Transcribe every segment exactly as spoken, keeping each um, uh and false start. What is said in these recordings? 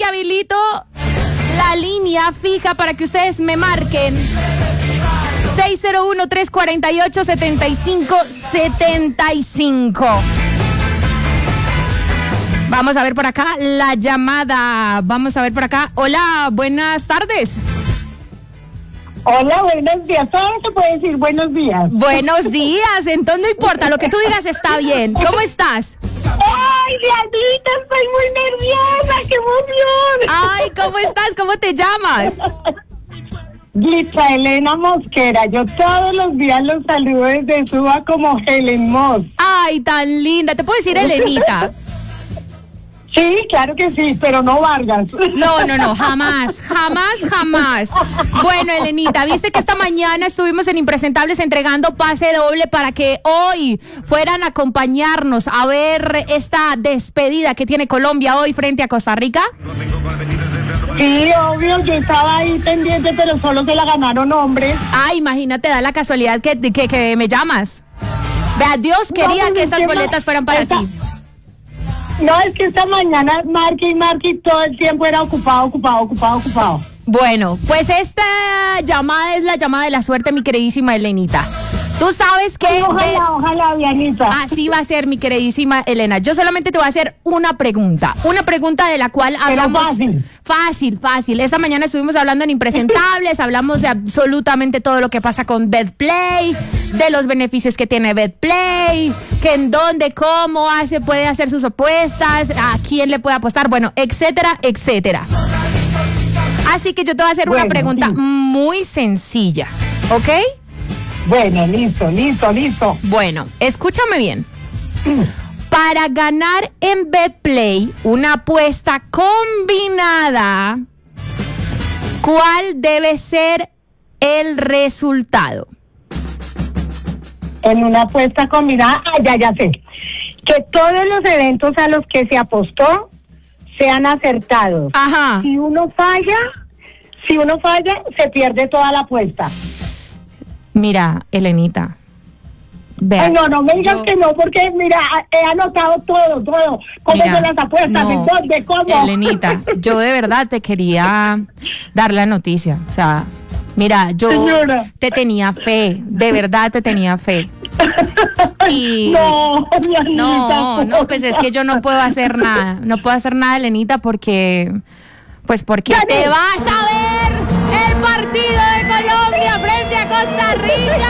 que habilito la línea fija para que ustedes me marquen. seis cero uno, tres cuatro ocho, siete cinco siete cinco. Vamos a ver por acá la llamada. Vamos a ver por acá. Hola, buenas tardes. Hola, buenos días. Todo se puede decir buenos días. Buenos días. Entonces no importa, lo que tú digas está bien. ¿Cómo estás? ¡Ay, Dianita! Estoy muy nerviosa. ¡Qué emoción! Ay, ¿cómo estás? ¿Cómo te llamas? Glitza Elena Mosquera. Yo todos los días los saludo desde Suba como Helen Mos. Ay, tan linda. ¿Te puedo decir Elenita? Sí, claro que sí, pero no Vargas. No, no, no, jamás, jamás, jamás. Bueno, Elenita, viste que esta mañana estuvimos en Impresentables entregando pase doble para que hoy fueran a acompañarnos a ver esta despedida que tiene Colombia hoy frente a Costa Rica. Sí, obvio, yo estaba ahí pendiente, pero solo se la ganaron hombres. Ay, imagínate, da la casualidad que, que, que me llamas. Vea, Dios quería No, que esas que boletas no, fueran para esta... ti. No, es que esta mañana marque y marque y todo el tiempo era ocupado, ocupado, ocupado, ocupado. Bueno, pues esta llamada es la llamada de la suerte, mi queridísima Elenita. Tú sabes que... Ay, ojalá, ve... ojalá, Dianita. Así va a ser, mi queridísima Elena. Yo solamente te voy a hacer una pregunta. Una pregunta de la cual hablamos... Pero fácil. Fácil, fácil. Esta mañana estuvimos hablando en Impresentables, hablamos de absolutamente todo lo que pasa con BetPlay, de los beneficios que tiene BetPlay, que en dónde, cómo hace, puede hacer sus apuestas, a quién le puede apostar, bueno, etcétera, etcétera. Así que yo te voy a hacer bueno, una pregunta sí. muy sencilla, ¿ok? Bueno, listo, listo, listo. Bueno, escúchame bien. Para ganar en BetPlay una apuesta combinada, ¿cuál debe ser el resultado? En una apuesta combinada, ah, ya, ya sé. Que todos los eventos a los que se apostó sean acertados. Ajá. Si uno falla, si uno falla, se pierde toda la apuesta. Mira, Elenita. Vea, Ay, no, no me digas yo... que no, porque mira, he anotado todo, todo. ¿Cómo Mira, son las apuestas? no, ¿En dónde? ¿Cómo? Elenita, yo de verdad te quería dar la noticia. O sea, mira, yo Señora. te tenía fe, de verdad te tenía fe. Y No, Dianita, no, no, pues es que yo no puedo hacer nada. No puedo hacer nada, Elenita, porque pues porque ¡Gané! te vas a ver el partido de Colombia frente a Costa Rica.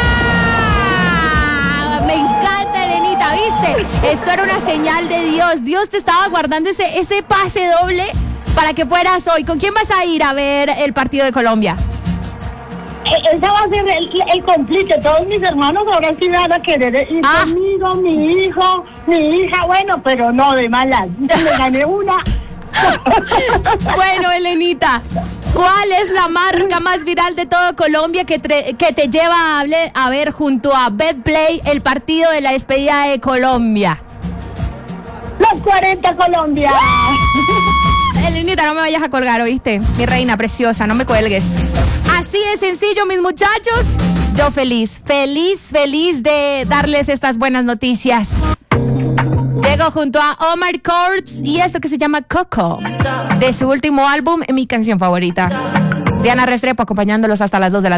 Me encanta, Elenita, ¿viste? Eso era una señal de Dios. Dios te estaba guardando ese, ese pase doble para que fueras hoy. ¿Con quién vas a ir a ver el partido de Colombia? Esa va a ser el, el complique. Todos mis hermanos ahora sí van a querer ir Ah. conmigo, mi hijo, mi hija, bueno, pero no de malas. Me gané una. Bueno, Elenita, ¿cuál es la marca más viral de todo Colombia que te, que te lleva a, hable, a ver junto a BetPlay el partido de la despedida de Colombia? Los cuarenta Colombia. Elenita, no me vayas a colgar, ¿oíste? Mi reina preciosa, no me cuelgues. Así de sencillo, mis muchachos. Yo feliz, feliz, feliz de darles estas buenas noticias. Llego junto a Omar Courtz y esto que se llama Coco, de su último álbum, mi canción favorita. Diana Restrepo acompañándolos hasta las dos de la tarde.